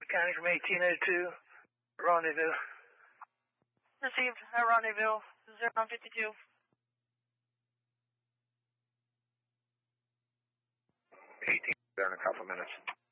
County from 1802, Rendezvous. Received at Rendezvous, 0152. 18 there in a couple minutes.